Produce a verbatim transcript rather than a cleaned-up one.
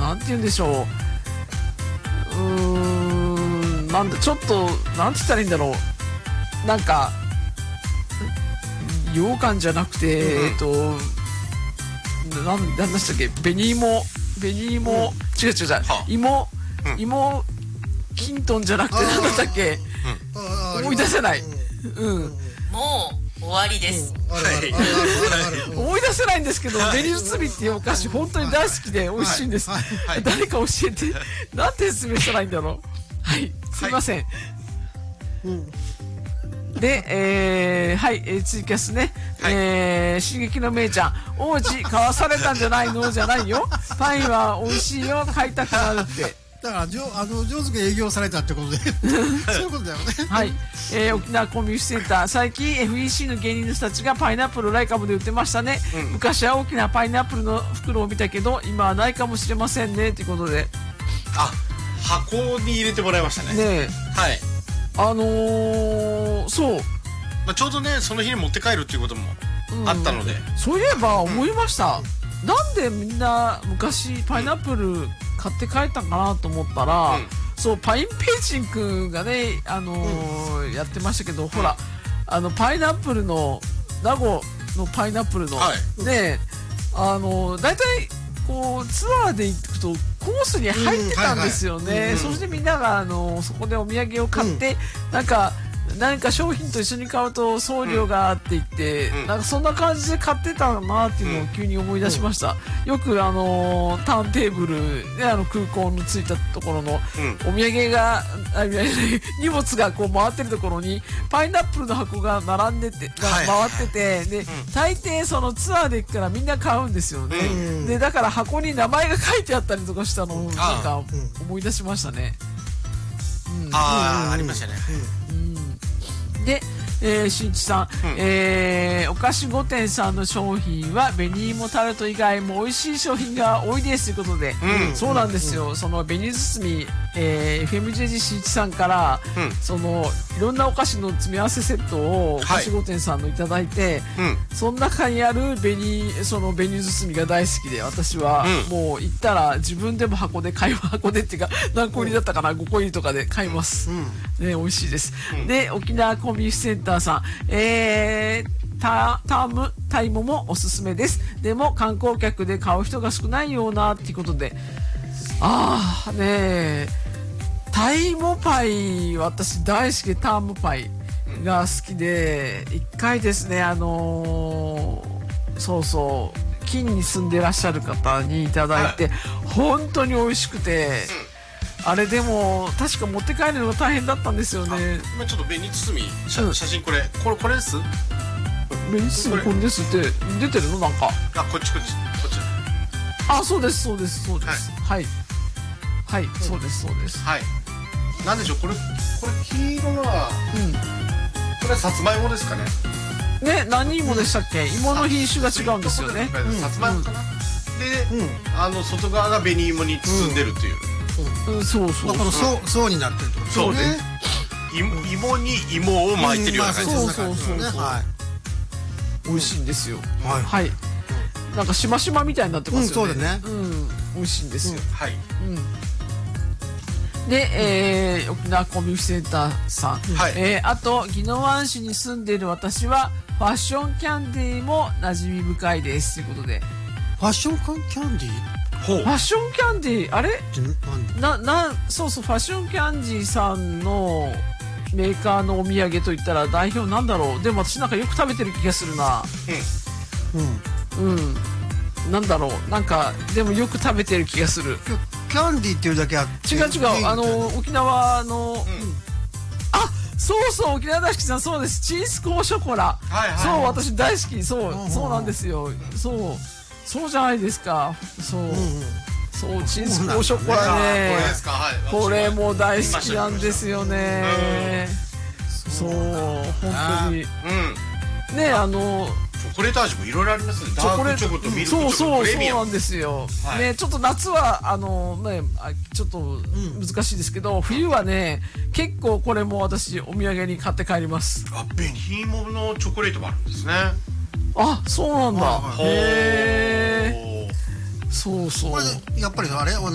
なんて言うんでしょう、うーん、なんだ、ちょっとなんて言ったらいいんだろう、なんか羊羹じゃなくて、うん、えっとなん、なんでしたっけ、紅芋、紅芋、うん、違う違う違う、芋、うん、芋きんとんじゃなくてなんだったっけ、うん、思い出せない、うん、うん、 もう終わりです、 うん、思い出せないんですけど、紅包みっていうお菓子本当に大好きで美味しいんです、はいはい、誰か教えて、なんて説明したらいいんだろう、はい、すいません、はい、うん、で、えー、はい、えー、ツイキャスね、はい、えー、進撃のめいちゃん、王子買わされたんじゃないのじゃないよ、パインは美味しいよ、買いたくなるって、 だからじょあの上手に営業されたってことでそういうことだよね。 はい、えー、沖縄コミュニティセンター、最近 エフイーシー の芸人の人たちがパイナップルをライカムで売ってましたね、うん、昔は大きなパイナップルの袋を見たけど今はないかもしれませんねということで、 あ、箱に入れてもらいましたね。 ねえ、 はい、 あのー、そう、 まあ、ちょうどねその日に持って帰るっていうこともあったので、うん、 そういえば思いました、うん、なんでみんな昔パイナップル買って帰ったかなと思ったら、うん、そうパインペイチン君がね、あのーうん、やってましたけど、うん、ほらあのパイナップルの名護のパイナップルの、はい、ね、あのー、だいたいこうツアーで行くとコースに入ってたんですよね。そしてみんながあのー、そこでお土産を買って、うん、なんか何か商品と一緒に買うと送料がって言って、うん、なんかそんな感じで買ってたなっていうのを急に思い出しました、うん、よくあのー、ターンテーブル、ね、あの空港の着いたところの、うん、お土産があ荷物がこう回ってるところにパイナップルの箱が並んでて、はい、回っててで、うん、大抵そのツアーで行くからみんな買うんですよね、うん、でだから箱に名前が書いてあったりとかしたのをなんか思い出しましたね、 うん、ああ、うん、ありましたね、 うんで、えー、しんいちさん、うん、えー、お菓子ごてんさんの商品は紅芋タルト以外も美味しい商品が多いですということで、うん、そうなんですよ、うん、その紅包み、えー、エフエムジェージー しんいちさんから、うん、そのいろんなお菓子の詰め合わせセットをお菓子ごてんさんのいただいて、はい、その中にある紅その紅包みが大好きで、私はもう行ったら自分でも箱で買い箱でっていうか何個入りだったかな、ごこ入りとかで買います、うんね、美味しいです、うん、で沖縄コミュニティセンターさん、えー、タームタイモもおすすめです。でも観光客で買う人が少ないようなっていうことで、ああねえ、タイモパイ私大好きで、タームパイが好きで、一回ですね、あのー、そうそう金に住んでらっしゃる方にいただいて、はい、本当に美味しくて、あれでも確か持って帰るのが大変だったんですよね。 今ちょっと紅包み 写,、うん、写真これこれこれです。 紅包みこれですって出てるのなんか。 あ、こっちこっちこっち。 あ、そうですそうですそうです。はいはい、はい、そうですそうです。 はい。なんでしょうこれこれ黄色は、うん、これはさつまいもですかね。 ね、何芋でしたっけ？芋の品種が違うんですよね。 さつまいもかな。で、あの外側が紅芋に包んでるっていう。 うん、そうそう。 この層層になってるってことそうね。芋に芋を巻いてるような感じですね。 そうそうそうそう。はい。美味しいんですよ。はい。はい。なんかしましまみたいになってますよね。 そうだね。 うん。美味しいんですよ。 はい。 うん。で、えー、沖縄コミュニティセンターさん、はい、えー、あと宜野湾市に住んでいる私はファッションキャンディーも馴染み深いですということで、 ファッションキャンディー、 ファッションキャンディー、あれななそうそう、ファッションキャンディーさんのメーカーのお土産といったら代表なんだろう。でも私なんかよく食べてる気がするな。うん、うん、なんだろう、なんかでもよく食べてる気がする。 キャンディーっていうだけあって、 違う違う、あの沖縄の、うん、あ、そうそう、沖縄大好きさん、そうです、チーズコーンショコラ、はいはい、そう私大好き、そう、うん、そうなんですよ、そうそうじゃないですか、そう、うんうん、そう、チーズコーンショコラね、これですか、はい、これも大好きなんですよね、そう、本当に、うん、ね、あのチョコレート味もいろいろありますね。ダークチョコとミルクチョコとプレミアム。 そうそうそうなんですよ。はい、ね、ちょっと夏はあのね、ちょっと難しいですけど、うん、冬はね結構これも私お土産に買って帰ります。 あ、紅芋のチョコレートもあるんですね。 あ、そうなんだ。へえ。そうそう。 これやっぱりあれ